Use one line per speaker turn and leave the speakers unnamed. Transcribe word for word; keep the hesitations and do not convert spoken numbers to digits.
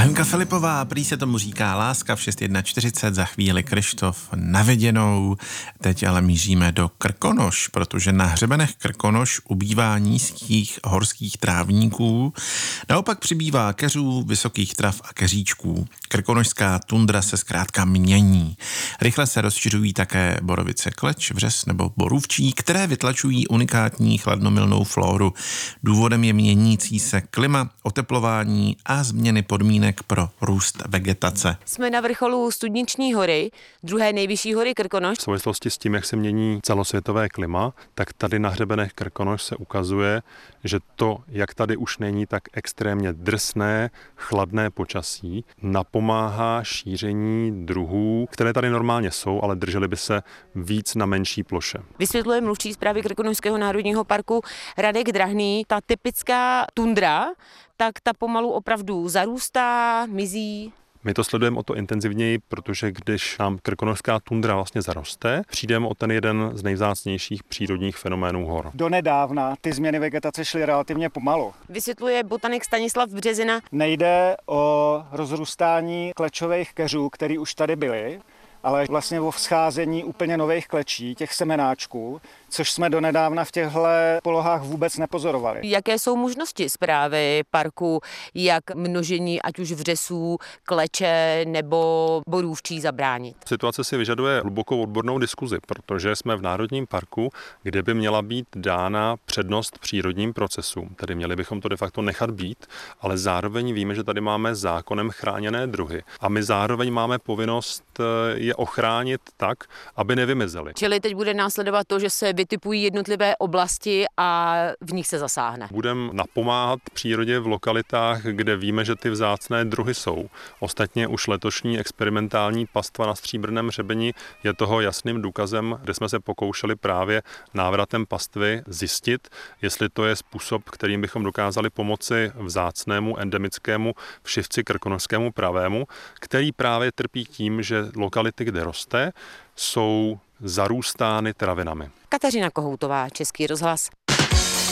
Bohemka Filipová, prý se tomu říká láska v šest čtyřicet jedna, za chvíli Kryštof na viděnou. Teď ale míříme do Krkonoš, protože na hřebenech Krkonoš ubývá nízkých horských trávníků, naopak přibývá keřů, vysokých trav a keříčků. Krkonošská tundra se zkrátka mění. Rychle se rozšiřují také borovice kleč, vřes nebo borůvčí, které vytlačují unikátní chladnomilnou flóru. Důvodem je měnící se klima, oteplování a změny podmínek pro růst vegetace.
Jsme na vrcholu Studniční hory, druhé nejvyšší hory Krkonoš.
V souvislosti s tím, jak se mění celosvětové klima, tak tady na hřebenech Krkonoš se ukazuje, že to, jak tady už není tak extrémně drsné, chladné počasí, napomáhá šíření druhů, které tady normálně jsou, ale držely by se víc na menší ploše.
Vysvětluje mluvčí správy Krkonošského národního parku Radek Drahný. Ta typická tundra, tak ta pomalu opravdu zarůstá, mizí.
My to sledujeme o to intenzivněji, protože když nám krkonošská tundra vlastně zaroste, přijdeme o ten jeden z nejvzácnějších přírodních fenoménů hor.
Donedávna ty změny vegetace šly relativně pomalu.
Vysvětluje botanik Stanislav Březina.
Nejde o rozrůstání klečových keřů, které už tady byly, ale vlastně o vzcházení úplně nových klečí, těch semenáčků, což jsme donedávna v těchto polohách vůbec nepozorovali.
Jaké jsou možnosti správy parku, jak množení ať už vřesů, kleče nebo borůvčí zabránit?
Situace si vyžaduje hlubokou odbornou diskuzi, protože jsme v Národním parku, kde by měla být dána přednost přírodním procesům. Tedy měli bychom to de facto nechat být, ale zároveň víme, že tady máme zákonem chráněné druhy a my zároveň máme povinnost je ochránit tak, aby nevymizely.
Čili teď bude následovat to, že se vytipují jednotlivé oblasti a v nich se zasáhne.
Budeme napomáhat přírodě v lokalitách, kde víme, že ty vzácné druhy jsou. Ostatně už letošní experimentální pastva na Stříbrném hřebeni je toho jasným důkazem, kde jsme se pokoušeli právě návratem pastvy zjistit, jestli to je způsob, kterým bychom dokázali pomoci vzácnému endemickému všivci krkonošskému pravému, který právě trpí tím, že lokality, kde roste, jsou zarůstány travinami.
Kateřina Kohoutová, Český rozhlas.